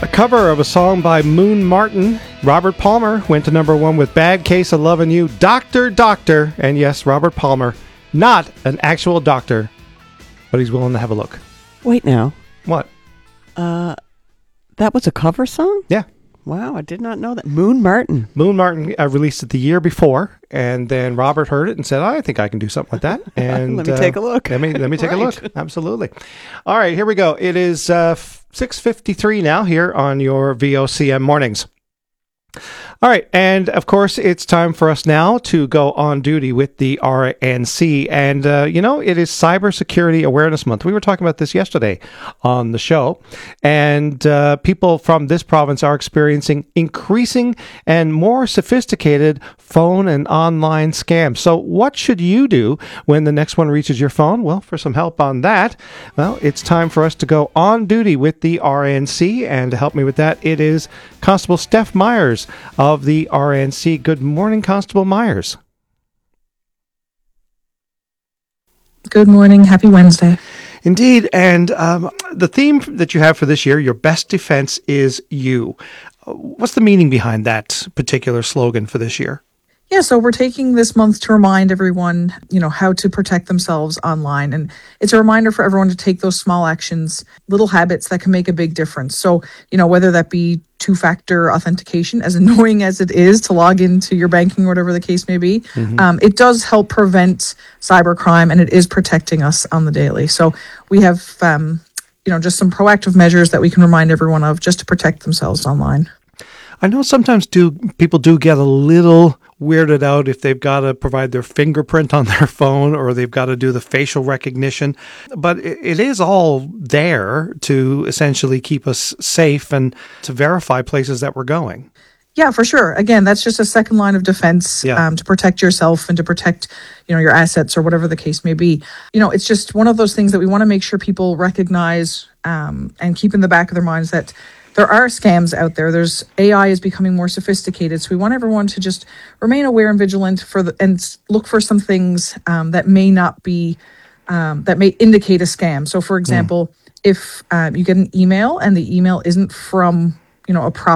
A cover of a song by Moon Martin. Robert Palmer went to number one with Bad Case of Lovin' You. Doctor, Doctor. And yes, Robert Palmer, not an actual doctor, but he's willing to have a look. Wait now. What? That was a cover song? Yeah. Wow, I did not know that. Moon Martin. Moon Martin released it the year before, and then Robert heard it and said, I think I can do something like that. And Let me take a look. Let me take a Right. look. Absolutely. All right, here we go. It is 6:53 now here on your VOCM mornings. All right, and of course, it's time for us now to go on duty with the RNC. And, it is Cybersecurity Awareness Month. We were talking about this yesterday on the show. And people from this province are experiencing increasing and more sophisticated phone and online scams. So what should you do when the next one reaches your phone? Well, for some help on that, it's time for us to go on duty with the RNC. And to help me with that, it is Constable Steph Myers of the RNC. Good morning, Constable Myers. Good morning. Happy Wednesday. Indeed. And the theme that you have for this year, your best defense is you. What's the meaning behind that particular slogan for this year? Yeah, so we're taking this month to remind everyone, how to protect themselves online. And it's a reminder for everyone to take those small actions, little habits that can make a big difference. So, whether that be two-factor authentication, as annoying as it is to log into your banking or whatever the case may be, it does help prevent cybercrime, and it is protecting us on the daily. So we have, just some proactive measures that we can remind everyone of just to protect themselves online. I know sometimes people do get a little weirded out if they've got to provide their fingerprint on their phone or they've got to do the facial recognition. But it is all there to essentially keep us safe and to verify places that we're going. Yeah, for sure. Again, that's just a second line of defense to protect yourself and to protect, your assets or whatever the case may be. It's just one of those things that we want to make sure people recognize and keep in the back of their minds that there are scams out there. AI is becoming more sophisticated. So we want everyone to just remain aware and vigilant and look for some things that may not be, that may indicate a scam. So for example, if you get an email and the email isn't from, a proper